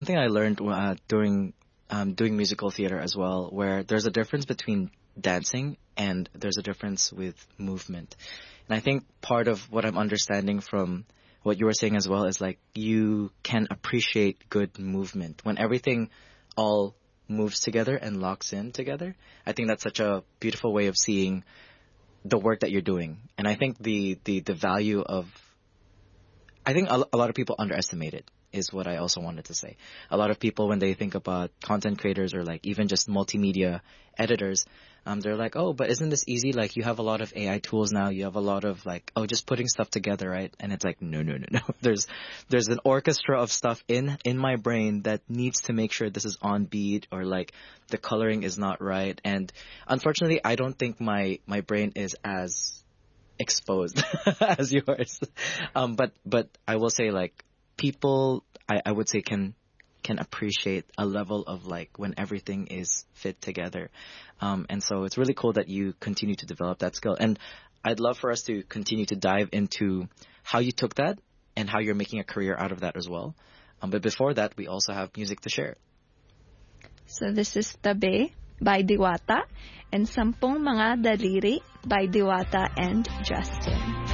Something I learned during doing musical theater as well, where there's a difference between dancing and there's a difference with movement. And I think part of what I'm understanding from what you were saying as well is like you can appreciate good movement when everything all moves together and locks in together. I think that's such a beautiful way of seeing the work that you're doing. And I think the value of I think a lot of people underestimate it, is what I also wanted to say. A lot of people, when they think about content creators or like even just multimedia editors, they're like, oh, but isn't this easy? Like you have a lot of AI tools now. You have a lot of like, oh, just putting stuff together, right? And it's like, no, no, no, no. There's an orchestra of stuff in my brain that needs to make sure this is on beat or like the coloring is not right. And unfortunately, I don't think my brain is as exposed as yours. But I will say like people I would say can appreciate a level of like when everything is fit together. And so it's really cool that you continue to develop that skill. And I'd love for us to continue to dive into how you took that and how you're making a career out of that as well. But before that, we also have music to share. So this is Tabe by Diwata and Sampung Mga Daliri by Diwata and Justin.